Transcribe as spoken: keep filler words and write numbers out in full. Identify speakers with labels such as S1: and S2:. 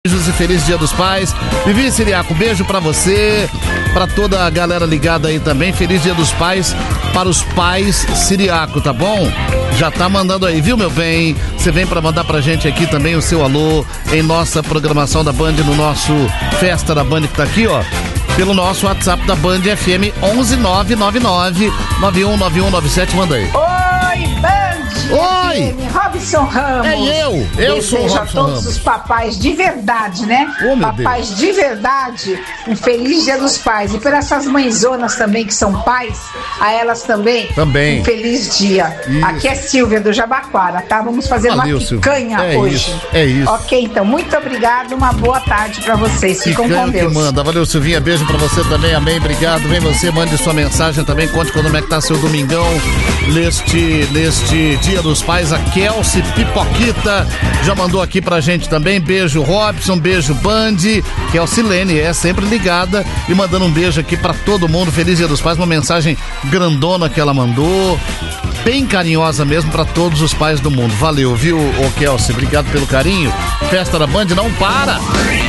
S1: Beijos e feliz Dia dos Pais. Vivi Siriaco, beijo pra você, pra toda a galera ligada aí também. Feliz Dia dos Pais para os pais Siriaco, tá bom? Já tá mandando aí, viu, meu bem? Você vem pra mandar pra gente aqui também o seu alô em nossa programação da Band, no nosso Festa da Band que tá aqui, ó. Pelo nosso WhatsApp da Band F M onze nove nove nove nove um nove um nove sete, manda aí.
S2: Oi, Band!
S1: Oi!
S2: F M, Robson Ramos.
S1: É eu, eu sou o
S2: Desejo
S1: Robson
S2: a todos
S1: Ramos.
S2: os papais de verdade, né?
S1: Oh, meu
S2: papais
S1: Deus.
S2: de verdade, um feliz Dia dos Pais. E para essas mãezonas também que são pais, a elas também,
S1: Também.
S2: um feliz dia.
S1: Isso.
S2: Aqui é Silvia do Jabaquara, tá? Vamos fazer
S1: Valeu,
S2: uma
S1: Silvia.
S2: picanha
S1: É
S2: hoje.
S1: isso, é isso.
S2: Ok, então, muito obrigado, uma boa tarde para vocês. Ficam
S1: Picanha
S2: com
S1: que
S2: Deus.
S1: manda. Valeu, Silvinha. Beijo pra você também. Amém. Obrigado. Vem você, mande sua mensagem também. Conte como é que tá seu domingão neste, neste Dia dos Pais. A Kelsey Pipoquita já mandou aqui pra gente também. Beijo, Robson. Beijo, Band. Kelsey Lene é sempre ligada e mandando um beijo aqui pra todo mundo. Feliz Dia dos Pais. Uma mensagem grandona que ela mandou. Bem carinhosa mesmo pra todos os pais do mundo. Valeu, viu, ô Kelsey? Obrigado pelo carinho. Festa da Band não para.